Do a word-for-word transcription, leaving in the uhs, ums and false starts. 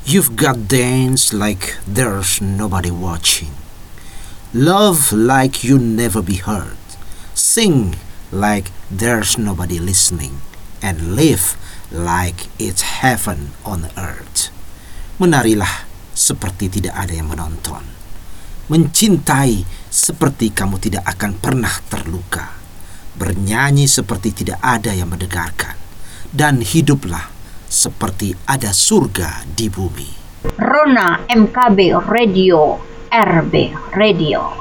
You've got dance like there's nobody watching. Love like you never be heard. Sing like there's nobody listening. And live like it's heaven on earth. Menarilah seperti tidak ada yang menonton. Mencintai seperti kamu tidak akan pernah terluka. Bernyanyi seperti tidak ada yang mendengarkan. Dan hiduplah seperti ada surga di bumi. Rona M K B Radio, R B Radio.